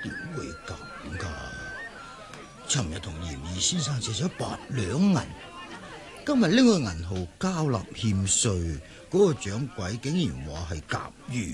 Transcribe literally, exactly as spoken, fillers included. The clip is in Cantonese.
點會咁噶？尋日同嚴二先生借咗八兩銀，今日拎去銀號交納欠稅，嗰、那個掌櫃竟然話係甲魚